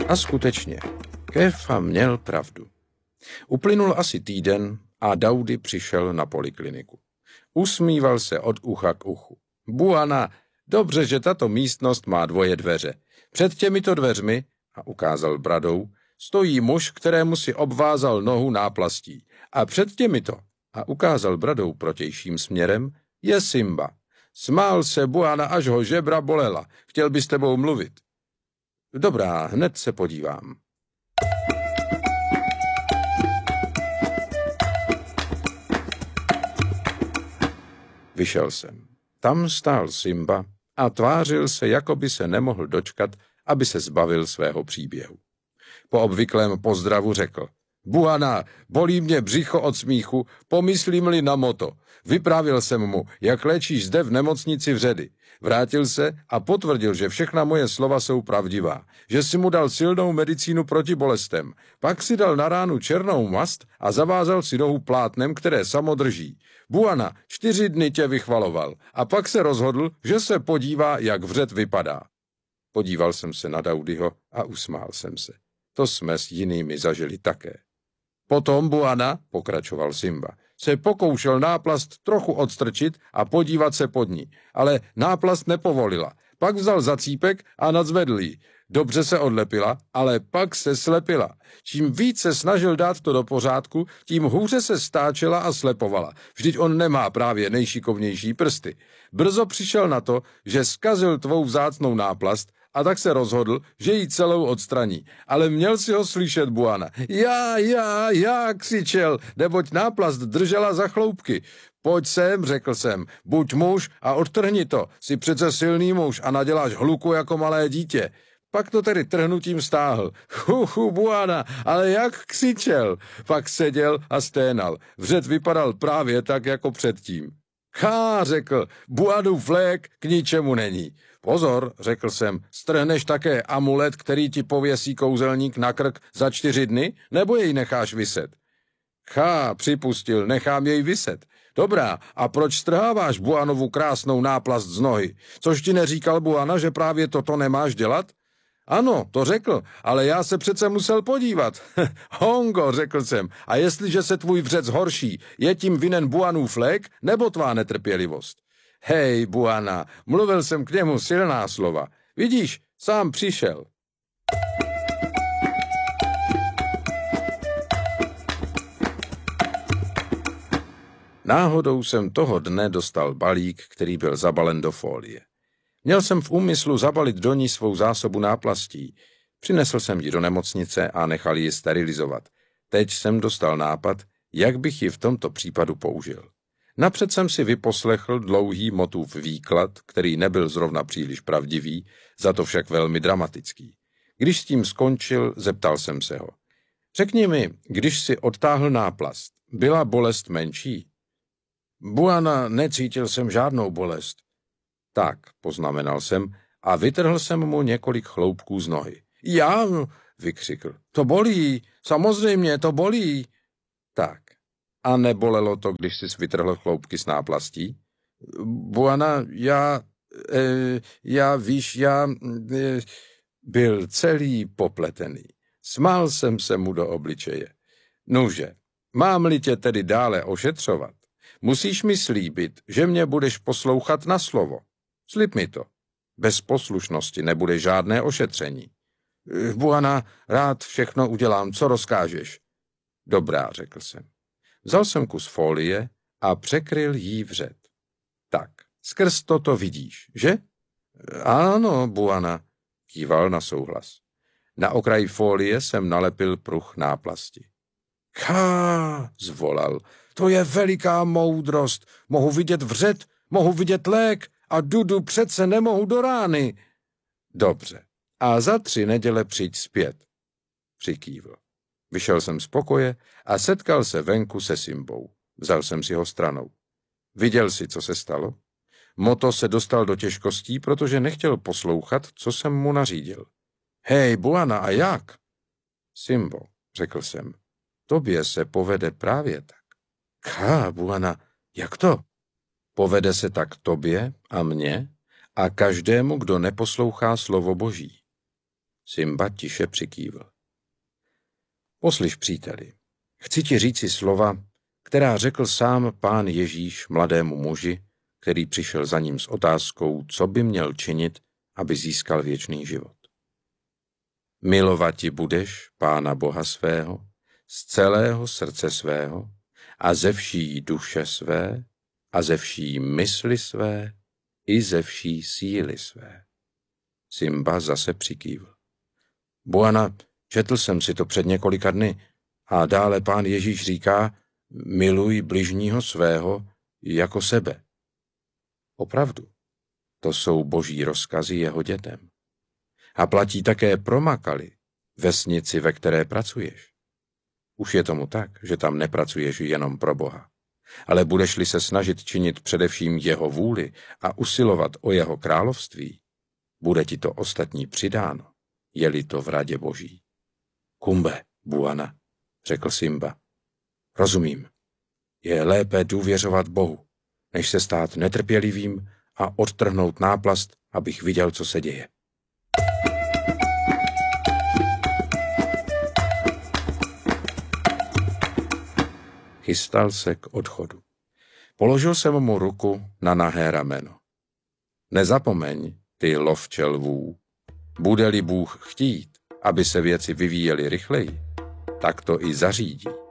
A skutečně, Kefa měl pravdu. Uplynul asi týden a Daudy přišel na polikliniku. Usmíval se od ucha k uchu. Buana, dobře, že tato místnost má 2 dveře. Před těmito dveřmi, a ukázal bradou, stojí muž, kterému si obvázal nohu náplastí. A před těmito, a ukázal bradou protějším směrem, je Simba. Smál se Buana, až ho žebra bolela. Chtěl by s tebou mluvit. Dobrá, hned se podívám. Vyšel jsem. Tam stál Simba a tvářil se, jako by se nemohl dočkat, aby se zbavil svého příběhu. Po obvyklém pozdravu řekl: Buana, bolí mě břicho od smíchu, pomyslím-li na moto. Vyprávěl jsem mu, jak léčíš zde v nemocnici Vředy. Vrátil se a potvrdil, že všechna moje slova jsou pravdivá, že si mu dal silnou medicínu proti bolestem. Pak si dal na ránu černou mast a zavázal si nohu plátnem, které samo drží. Buana, 4 dny tě vychvaloval a pak se rozhodl, že se podívá, jak Vřed vypadá. Podíval jsem se na Daudyho a usmál jsem se. To jsme s jinými zažili také. Potom Buana, pokračoval Simba, se pokoušel náplast trochu odstrčit a podívat se pod ní, ale náplast nepovolila. Pak vzal zacípek a nadzvedl ji. Dobře se odlepila, ale pak se slepila. Čím víc se snažil dát to do pořádku, tím hůře se stáčela a slepovala. Vždyť on nemá právě nejšikovnější prsty. Brzo přišel na to, že zkazil tvou vzácnou náplast, a tak se rozhodl, že ji celou odstraní. Ale měl si ho slyšet, Buana. Já, křičel, neboť náplast držela za chloupky. Pojď sem, řekl jsem, buď muž a odtrhni to. Jsi přece silný muž a naděláš hluku jako malé dítě. Pak to tedy trhnutím stáhl. Buana, ale jak křičel. Pak seděl a sténal. Vřed vypadal právě tak, jako předtím. Řekl, Buanův lék k ničemu není. Pozor, řekl jsem, strhneš také amulet, který ti pověsí kouzelník na krk za 4 dny, nebo jej necháš viset? Připustil, nechám jej viset. Dobrá, a proč strháváš Buanovu krásnou náplast z nohy? Což ti neříkal Buana, že právě toto nemáš dělat? Ano, to řekl, ale já se přece musel podívat. Hongo, řekl jsem, a jestliže se tvůj Vřed zhorší, je tím vinen Buanův lék nebo tvá netrpělivost? Hej, Buana, mluvil jsem k němu silná slova. Vidíš, sám přišel. Náhodou jsem toho dne dostal balík, který byl zabalen do fólie. Měl jsem v úmyslu zabalit do ní svou zásobu náplastí. Přinesl jsem ji do nemocnice a nechal ji sterilizovat. Teď jsem dostal nápad, jak bych ji v tomto případu použil. Napřed jsem si vyposlechl dlouhý motův výklad, který nebyl zrovna příliš pravdivý, za to však velmi dramatický. Když s tím skončil, zeptal jsem se ho. Řekni mi, když si odtáhl náplast, byla bolest menší? Buana, necítil jsem žádnou bolest. Tak, poznamenal jsem a vytrhl jsem mu několik chloupků z nohy. Já, vykřikl, to bolí, samozřejmě to bolí. Tak, a nebolelo to, když jsi vytrhl chloupky s náplastí? Buana, byl celý popletený. Smál jsem se mu do obličeje. Nuže, mám-li tě tedy dále ošetřovat, musíš mi slíbit, že mě budeš poslouchat na slovo. Slib mi to. Bez poslušnosti nebude žádné ošetření. Buana, rád všechno udělám, co rozkážeš. Dobrá, řekl jsem. Vzal jsem kus folie a překryl jí Vřed. Tak, skrz toto vidíš, že? Ano, Buana, kýval na souhlas. Na okraji folie jsem nalepil pruh náplasti. Zvolal, to je veliká moudrost. Mohu vidět Vřed, mohu vidět lék a Dudu přece nemohu do rány. Dobře, a za 3 neděle přijď zpět, přikývl. Vyšel jsem z pokoje a setkal se venku se Simbou. Vzal jsem si ho stranou. Viděl jsi, co se stalo? Moto se dostal do těžkostí, protože nechtěl poslouchat, co jsem mu nařídil. Hej, Buana, a jak? Simbo, řekl jsem, tobě se povede právě tak. Buana, jak to? Povede se tak tobě a mně a každému, kdo neposlouchá slovo Boží. Simba tiše přikývl. Poslyš, příteli, chci ti říci slova, která řekl sám Pán Ježíš mladému muži, který přišel za ním s otázkou, co by měl činit, aby získal věčný život. Milovati budeš Pána Boha svého z celého srdce svého a ze vší duše své a ze vší mysli své i ze vší síly své. Simba zase přikývl. Buana, četl jsem si to před několika dny a dále Pán Ježíš říká, miluj bližního svého jako sebe. Opravdu, to jsou boží rozkazy jeho dětem. A platí také pro Makali, vesnici, ve které pracuješ. Už je tomu tak, že tam nepracuješ jenom pro Boha, ale budeš-li se snažit činit především jeho vůli a usilovat o jeho království, bude ti to ostatní přidáno, je-li to v radě boží. Kumbe, Buana, řekl Simba. Rozumím. Je lépe důvěřovat Bohu, než se stát netrpělivým a odtrhnout náplast, abych viděl, co se děje. Chystal se k odchodu. Položil jsem mu ruku na nahé rameno. Nezapomeň, ty lovče lvů, bude-li Bůh chtít, aby se věci vyvíjely rychleji, tak to i zařídí.